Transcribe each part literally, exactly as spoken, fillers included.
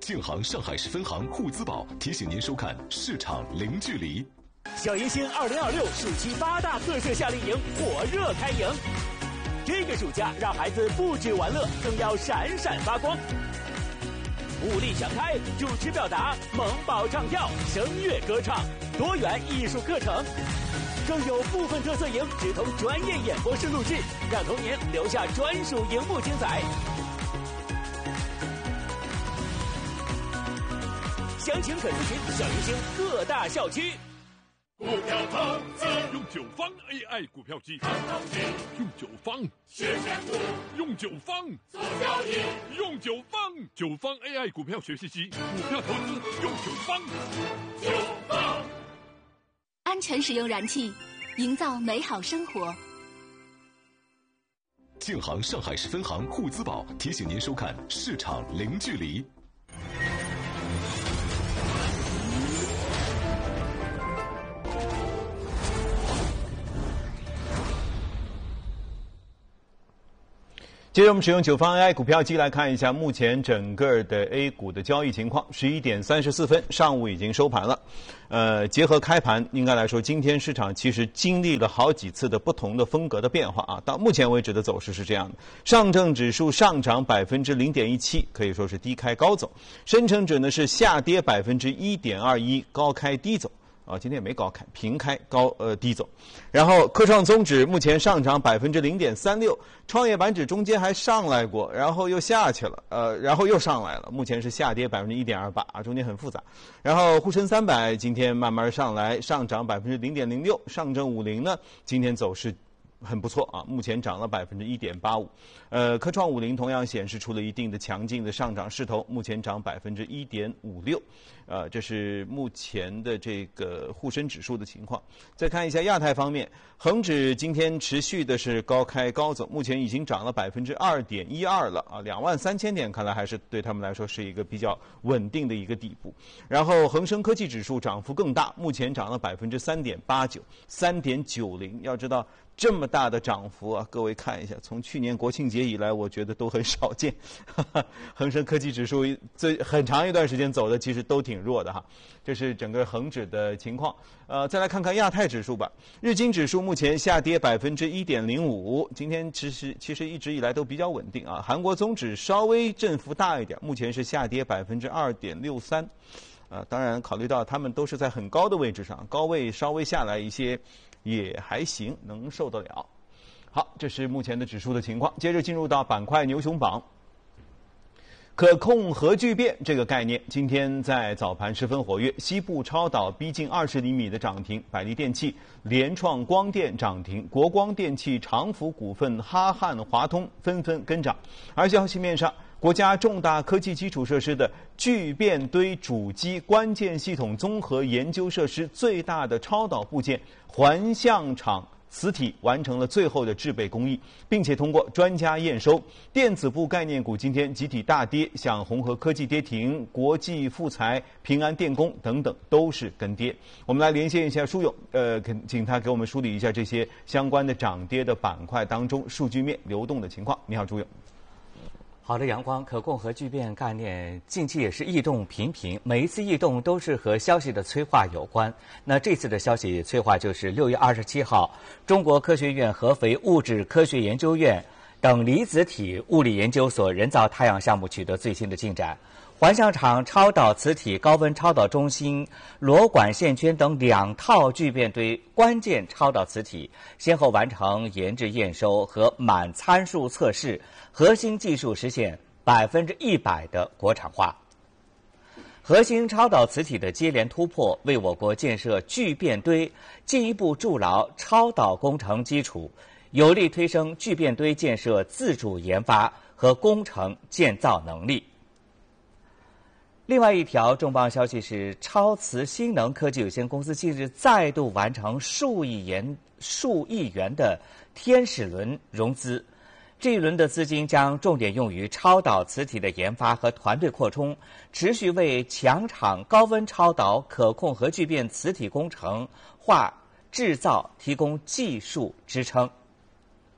建行上海市分行沪资宝提醒您收看《市场零距离》。 小迎新二零二六暑期八大特色夏令营火热开营，这个暑假让孩子不止玩乐，更要闪闪发光。物力详开，主持表达，萌宝唱跳，声乐歌唱，多元艺术课程，更有部分特色营直通专业演播室录制，让童年留下专属荧幕精彩。详情可咨询小迎新各大校区。 股票投资用九方 A I 股票机，用九方学选股，用九方做交易，用九方九方 A I 股票学习机，股票投资用九方。九方安全使用燃气，营造美好生活。 建行上海市分行沪资宝提醒您收看《市场零距离》。 接着我们使用九方 A I 股票机来看一下目前整个的 A 股的交易情况。十一点三十四分，上午已经收盘了。呃，结合开盘，应该来说，今天市场其实经历了好几次的不同的风格的变化啊。到目前为止的走势是这样的：上证指数上涨百分之零点一七，可以说是低开高走；深成指呢是下跌百分之一点二一，高开低走。啊，今天也没高开，平开高呃低走，然后科创综指目前上涨百分之零点三六，创业板指中间还上来过，然后又下去了，呃，然后又上来了，目前是下跌百分之一点二八啊，中间很复杂。然后沪深三百今天慢慢上来，上涨百分之零点零六，上证五零呢今天走势很不错啊，目前涨了百分之一点八五，呃，科创五零同样显示出了一定的强劲的上涨势头，目前涨百分之一点五六，呃，这是目前的这个沪深指数的情况。再看一下亚太方面，恒指今天持续的是高开高走，目前已经涨了百分之二点一二了啊，两万三千点，看来还是对他们来说是一个比较稳定的一个底部。然后恒生科技指数涨幅更大，目前涨了百分之三点八九，三点九零，要知道。这么大的涨幅啊，各位看一下，从去年国庆节以来，我觉得都很少见。恒生科技指数最很长一段时间走的其实都挺弱的哈，这是整个恒指的情况。呃，再来看看亚太指数吧，日经指数目前下跌百分之一点零五，今天其实其实一直以来都比较稳定啊。韩国综指稍微振幅大一点，目前是下跌百分之二点六三。呃，当然考虑到他们都是在很高的位置上，高位稍微下来一些。也还行，能受得了。好，这是目前的指数的情况。接着进入到板块牛熊榜，可控核聚变这个概念，今天在早盘十分活跃。西部超导逼近二十厘米的涨停，百利电器、联创光电涨停，国光电器、长福股份、哈汉、华通纷纷跟涨。而消息面上，国家重大科技基础设施的聚变堆主机关键系统综合研究设施最大的超导部件环相厂磁体完成了最后的制备工艺，并且通过专家验收。电子部概念股今天集体大跌，像宏和科技跌停，国际富材、平安电工等等都是跟跌。我们来连线一下舒勇，呃，请他给我们梳理一下这些相关的涨跌的板块当中数据面流动的情况。你好，舒勇。 好的，阳光，可控核聚变概念近期也是异动频频，每一次异动都是和消息的催化有关。那这次的消息催化就是六月二十七号，中国科学院合肥物质科学研究院等离子体物理研究所人造太阳项目取得最新的进展。环相厂超导磁体高温超导中心、螺管线圈等两套聚变堆关键超导磁体先后完成研制验收和满参数测试，核心技术实现百分之一百的国产化。核心超导磁体的接连突破，为我国建设聚变堆进一步筑牢超导工程基础，有力推升聚变堆建设自主研发和工程建造能力。另外一条重磅消息是，超磁新能科技有限公司近日再度完成数亿元、数亿元的天使轮融资。这一轮的资金将重点用于超导磁体的研发和团队扩充，持续为强厂高温超导可控核聚变磁体工程化制造提供技术支撑。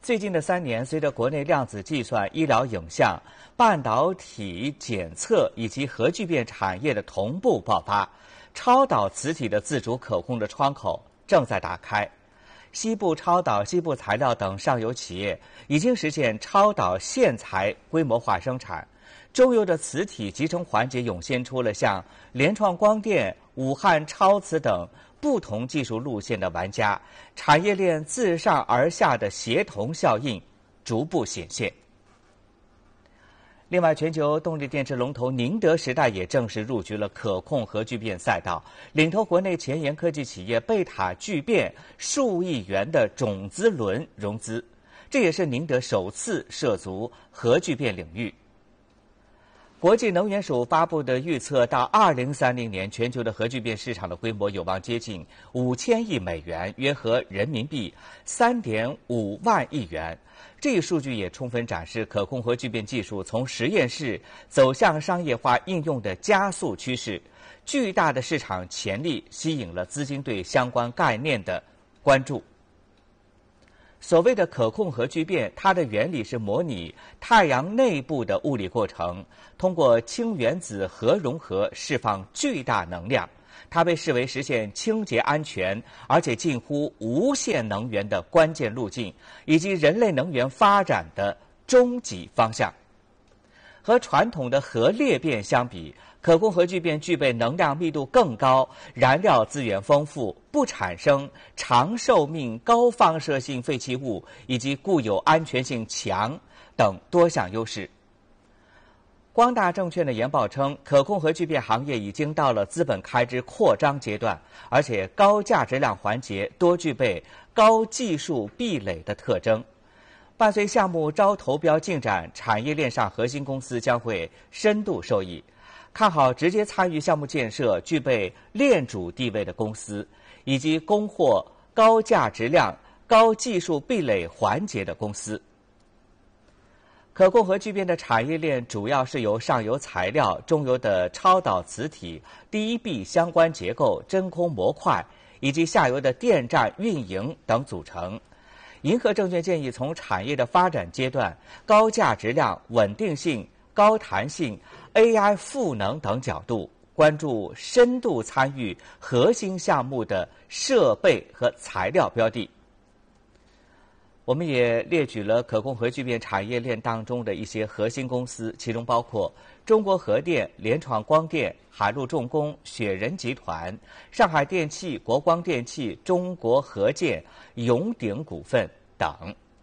最近的三年，随着国内量子计算、医疗影像、半导体检测以及核聚变产业的同步爆发，超导磁体的自主可控的窗口正在打开。西部超导、西部材料等上游企业已经实现超导线材规模化生产，中游的磁体集成环节涌现出了像联创光电、武汉超磁等不同技术路线的玩家，产业链自上而下的协同效应逐步显现。另外，全球动力电池龙头宁德时代也正式入局了可控核聚变赛道，领头国内前沿科技企业贝塔聚变数亿元的种子轮融资，这也是宁德首次涉足核聚变领域。国际能源署发布的预测，到二零三零年，全球的核聚变市场的规模有望接近五千亿美元，约合人民币三点五万亿元。这一数据也充分展示可控核聚变技术从实验室走向商业化应用的加速趋势，巨大的市场潜力吸引了资金对相关概念的关注。所谓的可控核聚变，它的原理是模拟太阳内部的物理过程，通过氢原子核融合释放巨大能量。它被视为实现清洁、安全而且近乎无限能源的关键路径，以及人类能源发展的终极方向。和传统的核裂变相比，可控核聚变具备能量密度更高、燃料资源丰富、不产生长寿命高放射性废弃物以及固有安全性强等多项优势。光大证券的研报称，可控核聚变行业已经到了资本开支扩张阶段，而且高价值量环节多具备高技术壁垒的特征。伴随项目招投标进展，产业链上核心公司将会深度受益。看好直接参与项目建设、具备链主地位的公司，以及供获高价值量、高技术壁垒环节的公司。可控核聚变的产业链主要是由上游材料、中游的超导磁体、第一臂相关结构、真空模块以及下游的电站运营等组成。银河证券建议从产业的发展阶段、高价值量、稳定性、高弹性、A I 赋能等角度，关注深度参与核心项目的设备和材料标的。我们也列举了可控核聚变产业链当中的一些核心公司，其中包括中国核电、联创光电、海陆重工、雪人集团、上海电气、国光电气、中国核建、永鼎股份等。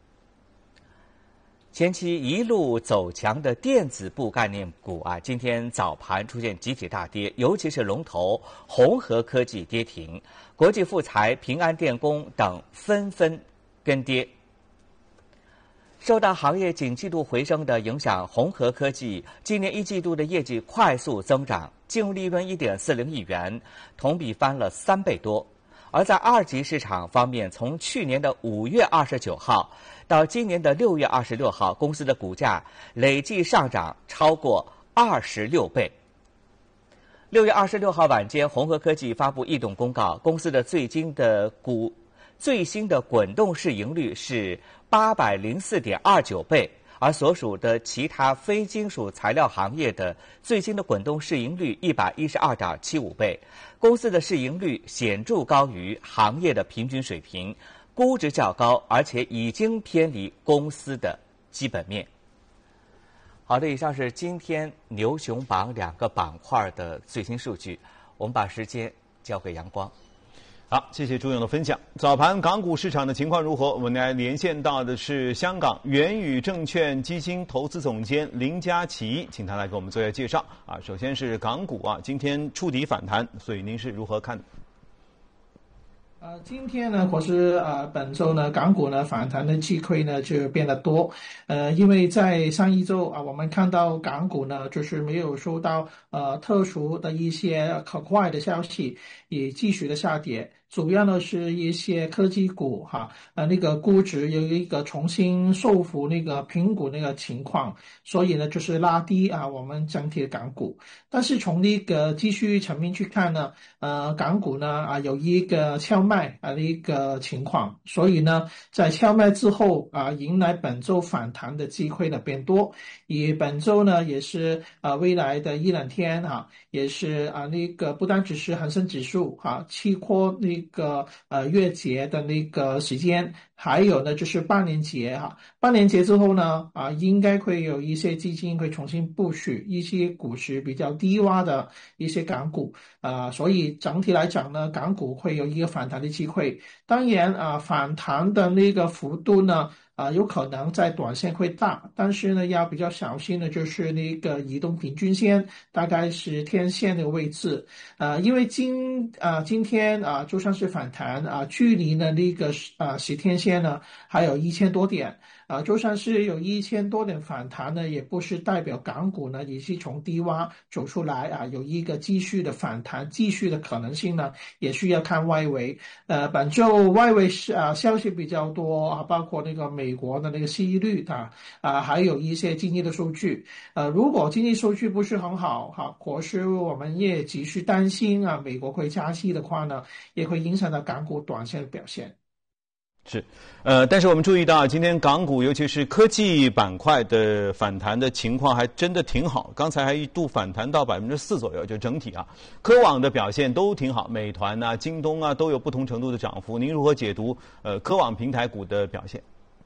前期一路走强的电子部概念股啊，今天早盘出现集体大跌，尤其是龙头宏和科技跌停，国际富材、平安电工等纷纷跟跌。受到行业景气度回升的影响，宏和科技今年一季度的业绩快速增长，净利润 一点四零亿元，同比翻了三倍多。而在二级市场方面，从去年的五月二十九号到今年的六月二十六号，公司的股价累计上涨超过二十六倍。六月二十六号晚间，宏和科技发布异动公告，公司的最新的股最新的滚动市盈率是八百零四点二九倍，而所属的其他非金属材料行业的最新的滚动市盈率一百一十二点七五倍，公司的市盈率显著高于行业的平均水平，估值较高，而且已经偏离公司的基本面。好的，以上是今天牛熊榜两个板块的最新数据，我们把时间交给阳光。 好，谢谢朱勇的分享。早盘港股市场的情况如何？我们来连线到的是香港元宇证券基金投资总监林嘉琪，请他来给我们做一下介绍。啊，首先是港股啊，今天触底反弹，所以您是如何看？ 呃，今天呢，或是呃本周呢，港股呢反弹的机会呢就变得多。呃，因为在上一周啊，我们看到港股呢就是没有受到呃特殊的一些可快的消息，也继续的下跌。 主要呢是一些科技股哈，呃那个估值有一个重新收复那个评估那个情况，所以呢就是拉低啊我们整体的港股。但是从那个继续层面去看呢，呃港股呢啊有一个荞麦啊的一个情况，所以呢在荞麦之后啊迎来本周反弹的机会呢变多，以本周呢也是啊未来的一两天哈、啊，也是啊那个不单只是恒生指数哈、啊，期货那个呃月结的那个时间，还有呢就是半年节哈、啊，半年节之后呢啊应该会有一些基金会重新布局一些股市比较低洼的一些港股啊，所以整体来讲呢，港股会有一个反弹的机会。当然啊，反弹的那个幅度呢。啊，有可能在短线会大，但是呢，要比较小心的就是那个移动平均线，大概是天线的位置，啊，因为今啊今天啊就算是反弹啊，距离呢那个啊十天线呢还有一千多点。啊，就算是有一千多点反弹呢，也不是代表港股呢也是从低洼走出来啊，有一个继续的反弹，继续的可能性呢，也需要看外围。呃，本周外围是啊消息比较多啊，包括那个美国的那个失业率啊啊，还有一些经济的数据。呃，如果经济数据不是很好哈，或是我们也继续担心啊，美国会加息的话呢，也会影响到港股短线的表现。 是，呃，但是我们注意到今天港股尤其是科技板块的反弹的情况还真的挺好，刚才还一度反弹到百分之四左右，就整体啊，科网的表现都挺好，美团啊、京东啊都有不同程度的涨幅。您如何解读呃科网平台股的表现？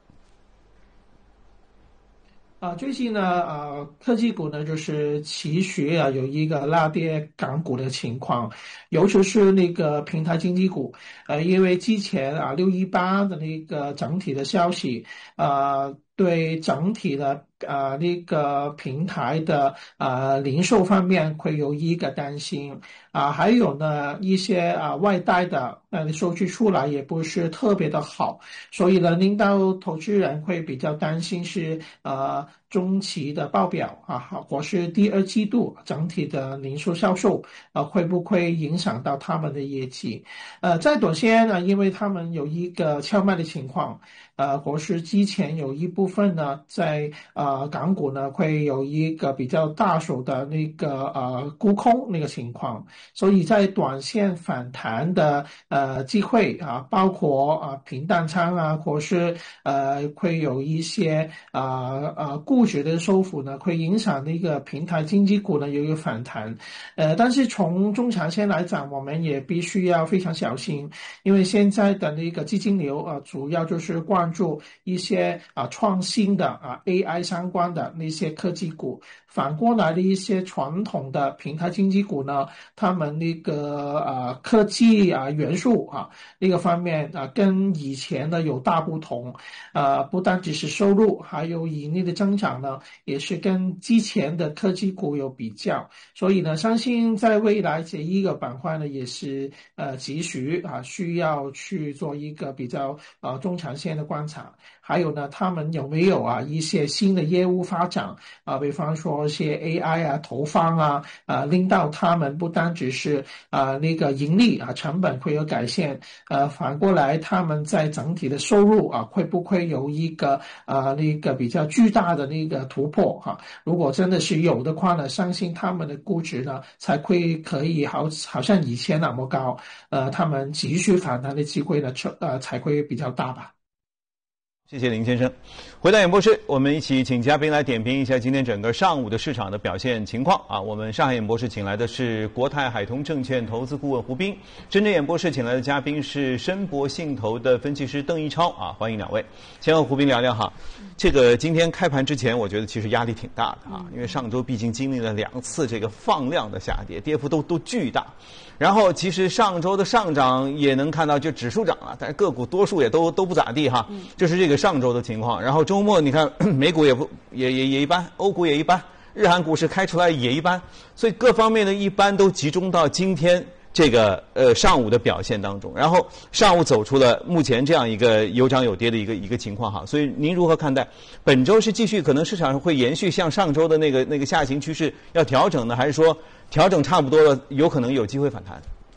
啊，最近呢，呃，科技股呢就是持续啊有一个拉跌港股的情况，尤其是那个平台经济股，呃，因为之前啊六一八的那个整体的消息，呃，对整体的呃那个平台的呃零售方面会有一个担心啊，还有呢一些啊外贷的呃数据出来也不是特别的好，所以呢令到投资人会比较担心是呃中期的报表啊，或是第二季度整体的零售销售啊会不会影响到他们的业绩？呃，在短线呢，因为他们有一个荞麦的情况。呃，或是之前有一部分呢，在呃港股呢会有一个比较大手的那个呃沽空那个情况，所以在短线反弹的呃机会啊，包括啊平淡仓啊，或是呃会有一些啊呃估值的收复呢，会影响那个平台经济股呢有一个反弹。呃，但是从中长线来讲，我们也必须要非常小心，因为现在的那个资金流啊，主要就是关注一些啊创新的啊 A I 相关的那些科技股，反过来的一些传统的平台经济股呢，他们那个啊科技啊元素啊那个方面啊跟以前呢有大不同，啊不单只是收入，还有盈利的增长呢，也是跟之前的科技股有比较，所以呢，相信在未来这一个板块呢，也是呃急需啊需要去做一个比较呃中长线的观察。还有呢，他们有没有啊一些新的业务发展啊？比方说一些 A I 啊、投放啊，啊令到他们不单只是啊那个盈利啊成本会有改善，呃反过来他们在整体的收入啊会不会有一个啊那个比较巨大的那个突破哈、啊？如果真的是有的话呢，相信他们的估值呢才会可以好好像以前那么高，呃他们继续反弹的机会呢呃才会比较大吧。 谢谢林先生。回到演播室，我们一起请嘉宾来点评一下今天整个上午的市场的表现情况啊。我们上海演播室请来的是国泰海通证券投资顾问胡斌，深圳演播室请来的嘉宾是申博信投的分析师邓一超啊，欢迎两位。先和胡斌聊聊哈，这个今天开盘之前，我觉得其实压力挺大的啊，因为上周毕竟经历了两次这个放量的下跌，跌幅都都巨大。然后其实上周的上涨也能看到，就指数涨了，但是个股多数也都都不咋地哈，这是这个上周的情况。然后周末你看美股也不也也也一般，欧股也一般，日韩股市开出来也一般，所以各方面的一般都集中到今天这个呃上午的表现当中。然后上午走出了目前这样一个有涨有跌的一个一个情况哈。所以您如何看待本周是继续可能市场上会延续像上周的那个那个下行趋势要调整呢，还是说调整差不多了，有可能有机会反弹？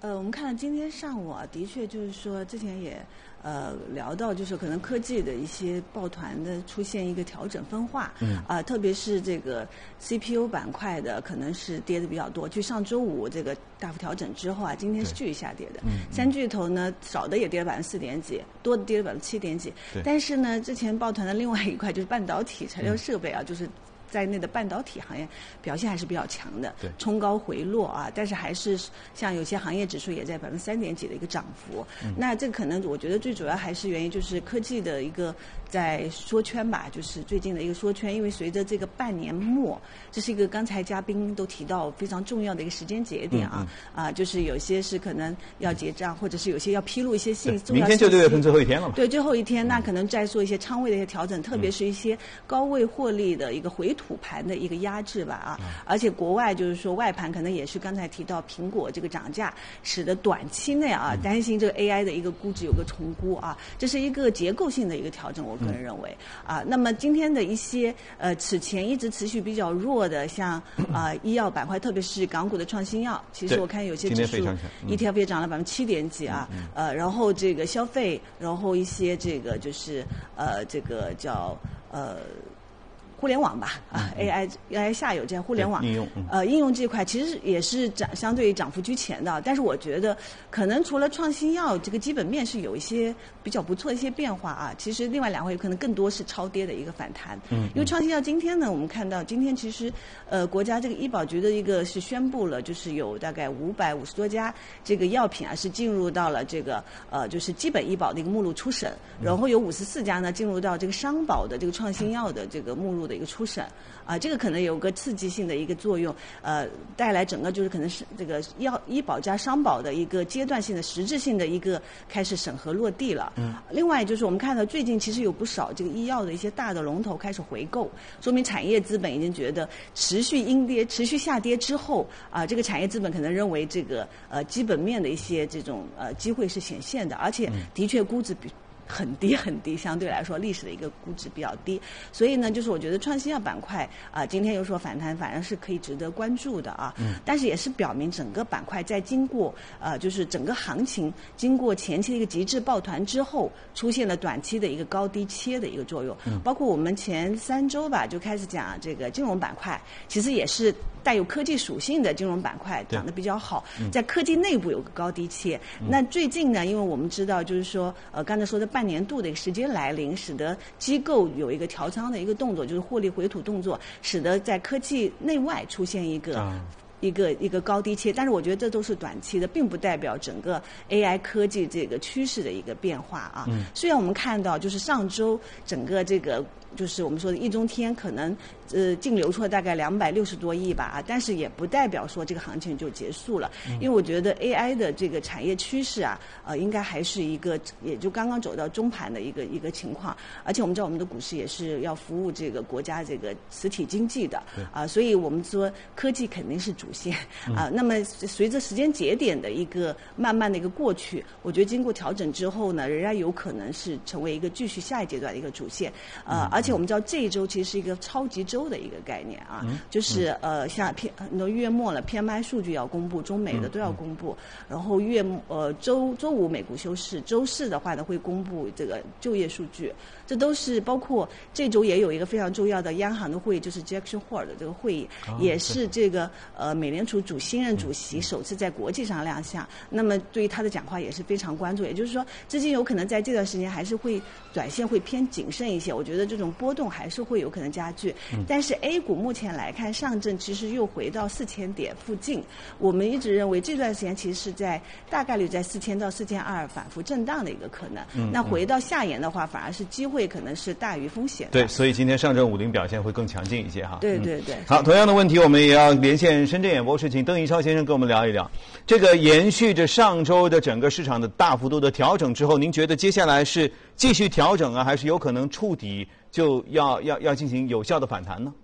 呃，我们看到今天上午啊，的确就是说，之前也呃聊到，就是可能科技的一些抱团的出现一个调整分化，嗯，啊、呃，特别是这个 C P U 板块的，可能是跌的比较多。就上周五这个大幅调整之后啊，今天是继续下跌的，嗯，三巨头呢少的也跌了百分之四点几，多的跌了百分之七点几，但是呢，之前抱团的另外一块就是半导体、材料设备啊，嗯、就是。在内的半导体行业表现还是比较强的，冲高回落啊，但是还是像有些行业指数也在百分之三点几的一个涨幅。嗯、那这个可能我觉得最主要还是原因就是科技的一个在缩圈吧，就是最近的一个缩圈，因为随着这个半年末，这是一个刚才嘉宾都提到非常重要的一个时间节点啊、嗯、啊，就是有些是可能要结账，或者是有些要披露一些信息。 明天就六月份最后一天了嘛？ 对，最后一天，那可能再做一些仓位的一些调整，特别是一些高位获利的一个回吐。土盘的一个压制吧啊，而且国外就是说外盘可能也是刚才提到苹果这个涨价，使得短期内啊担心这个 A I 的一个估值有个重估啊，这是一个结构性的一个调整，我个人认为啊。那么今天的一些呃此前一直持续比较弱的，像啊医药板块，特别是港股的创新药，其实我看有些指数 E T F 也涨了百分之七点几啊，呃，然后这个消费，然后一些这个就是呃这个叫呃。互联网吧，啊 ，A I A I 下游这样互联网应用， 呃，应用这块其实也是涨，相对涨幅居前的。但是我觉得，可能除了创新药这个基本面是有一些比较不错的一些变化啊，其实另外两块有可能更多是超跌的一个反弹。嗯，因为创新药今天呢，我们看到今天其实呃，国家这个医保局的一个是宣布了，就是有大概五百五十多家这个药品啊是进入到了这个呃就是基本医保的一个目录初审，然后有五十四家呢进入到这个商保的这个创新药的这个目录的一个初审啊，这个可能有个刺激性的一个作用，呃，带来整个就是可能是这个药医保加商保的一个阶段性的实质性的一个开始审核落地了。嗯。另外就是我们看到最近其实有不少这个医药的一些大的龙头开始回购，说明产业资本已经觉得持续阴跌、持续下跌之后啊，这个产业资本可能认为这个呃基本面的一些这种呃机会是显现的，而且的确估值比。很低很低，相对来说历史的一个估值比较低，所以呢，就是我觉得创新药板块啊、呃，今天又说反弹，反而是可以值得关注的啊。嗯。但是也是表明整个板块在经过呃，就是整个行情经过前期的一个极致抱团之后，出现了短期的一个高低切的一个作用。嗯。包括我们前三周吧就开始讲这个金融板块，其实也是带有科技属性的金融板块涨得比较好，在科技内部有个高低切。嗯、那最近呢，因为我们知道就是说呃，刚才说的。半年度的一个时间来临，使得机构有一个调仓的一个动作，就是获利回吐动作，使得在科技内外出现一个。啊一个一个高低切，但是我觉得这都是短期的，并不代表整个 A I 科技这个趋势的一个变化啊。嗯、虽然我们看到，就是上周整个这个就是我们说的易中天可能呃净流出了大概两百六十多亿吧啊，但是也不代表说这个行情就结束了，嗯、因为我觉得 A I 的这个产业趋势啊，呃，应该还是一个也就刚刚走到中盘的一个一个情况，而且我们知道我们的股市也是要服务这个国家这个实体经济的啊，所以我们说科技肯定是主。啊，那么随着时间节点的一个慢慢的一个过去，我觉得经过调整之后呢，仍然有可能是成为一个继续下一阶段的一个主线。呃，而且我们知道这一周其实是一个超级周的一个概念啊，嗯、就是呃像偏很多月末了 P M I 数据要公布，中美的都要公布，嗯、然后月呃周周五美股休市，周四的话呢会公布这个就业数据，这都是包括这周也有一个非常重要的央行的会议，就是 Jackson Hole 的这个会议，哦、也是这个呃。美联储主新任主席首次在国际上亮相，那么对于他的讲话也是非常关注。也就是说，资金有可能在这段时间还是会短线会偏谨慎一些，我觉得这种波动还是会有可能加剧。嗯、但是 A 股目前来看，上证其实又回到四千点附近。我们一直认为这段时间其实是在大概率在四千到四千二反复震荡的一个可能。嗯、那回到下沿的话，反而是机会可能是大于风险的。 对，所以今天上证五零表现会更强劲一些哈。 对对对。 嗯、好，同样的问题我们也要连线深圳演播室，请邓一超先生跟我们聊一聊，这个延续着上周的整个市场的大幅度的调整之后，您觉得接下来是继续调整啊，还是有可能触底就要要要进行有效的反弹呢？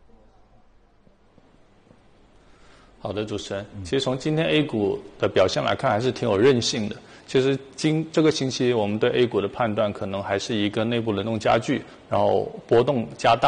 好的，主持人，其实从今天 A 股的表现来看，还是挺有韧性的。其实今这个星期，我们对 A 股的判断可能还是一个内部轮动加剧，然后波动加大。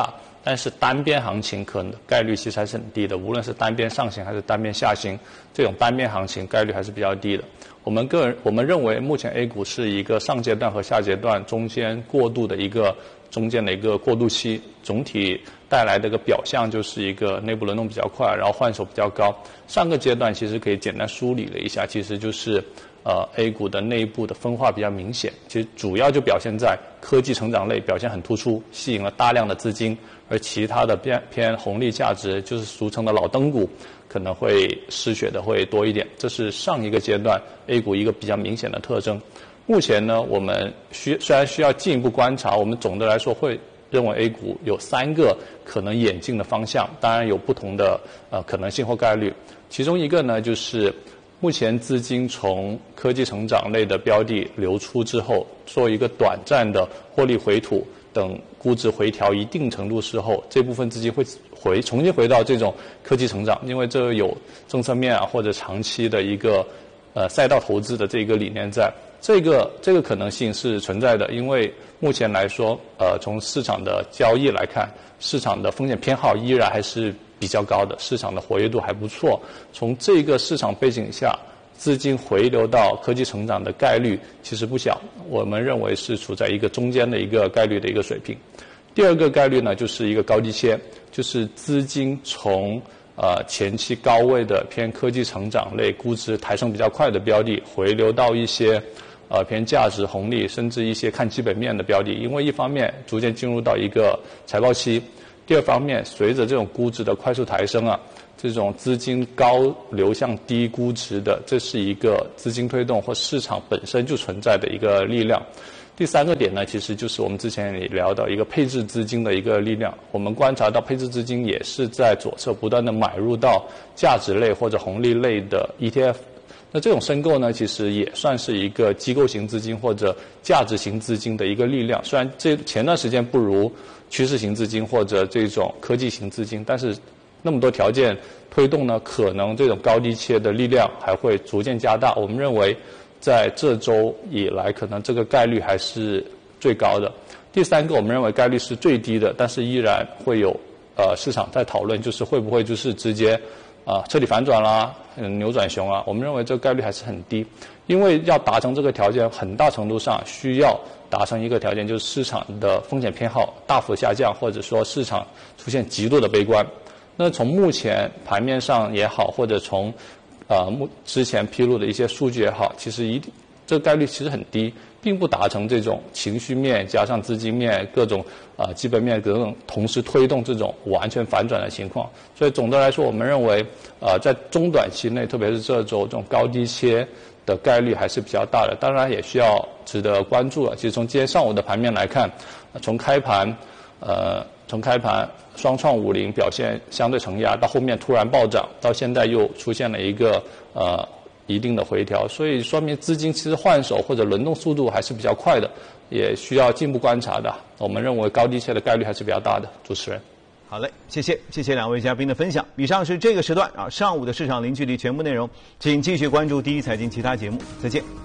但是单边行情可能概率其实还是很低的，无论是单边上行还是单边下行，这种单边行情概率还是比较低的。我们个人我们认为，目前 A 股是一个上阶段和下阶段中间过渡的一个中间的一个过渡期，总体带来的一个表象就是一个内部轮动比较快，然后换手比较高。上个阶段其实可以简单梳理了一下，其实就是呃 A 股的内部的分化比较明显，其实主要就表现在科技成长类表现很突出，吸引了大量的资金，而其他的偏偏红利价值，就是俗称的老登股，可能会失血的会多一点。这是上一个阶段 A 股一个比较明显的特征。目前呢，我们需虽然需要进一步观察，我们总的来说会认为 A 股有三个可能演进的方向，当然有不同的呃可能性或概率。其中一个呢，就是目前资金从科技成长类的标的流出之后，做一个短暂的获利回吐，等估值回调一定程度之后，这部分资金会回重新回到这种科技成长，因为这有政策面啊或者长期的一个呃赛道投资的这个理念在。这个这个可能性是存在的，因为目前来说，呃，从市场的交易来看，市场的风险偏好依然还是比较高的，市场的活跃度还不错。从这个市场背景下，资金回流到科技成长的概率其实不小，我们认为是处在一个中间的一个概率的一个水平。第二个概率呢，就是一个高低切，就是资金从呃前期高位的偏科技成长类估值抬升比较快的标的，回流到一些呃偏价值红利，甚至一些看基本面的标的，因为一方面逐渐进入到一个财报期，第二方面随着这种估值的快速抬升啊，这种资金高流向低估值的，这是一个资金推动或市场本身就存在的一个力量。第三个点呢，其实就是我们之前也聊到一个配置资金的一个力量。我们观察到配置资金也是在左侧不断的买入到价值类或者红利类的 E T F。那这种申购呢，其实也算是一个机构型资金或者价值型资金的一个力量。虽然这前段时间不如趋势型资金或者这种科技型资金，但是那么多条件推动呢，可能这种高低切的力量还会逐渐加大。我们认为在这周以来，可能这个概率还是最高的。第三个，我们认为概率是最低的，但是依然会有呃市场在讨论，就是会不会就是直接啊、呃、彻底反转啦，嗯扭转熊啊。我们认为这个概率还是很低，因为要达成这个条件，很大程度上需要达成一个条件，就是市场的风险偏好大幅下降，或者说市场出现极度的悲观。那从目前盘面上也好，或者从呃，目之前披露的一些数据也好，其实一定这个概率其实很低，并不达成这种情绪面加上资金面各种啊、呃、基本面各种同时推动这种完全反转的情况。所以总的来说，我们认为呃在中短期内，特别是这周这种高低切的概率还是比较大的，当然也需要值得关注了。其实从今天上午的盘面来看，呃、从开盘呃从开盘双创五零表现相对承压，到后面突然暴涨，到现在又出现了一个呃一定的回调，所以说明资金其实换手或者轮动速度还是比较快的，也需要进一步观察的。我们认为高低切的概率还是比较大的。主持人， 好嘞，谢谢谢谢两位嘉宾的分享。以上是这个时段啊上午的市场零距离全部内容，请继续关注第一财经其他节目，再见。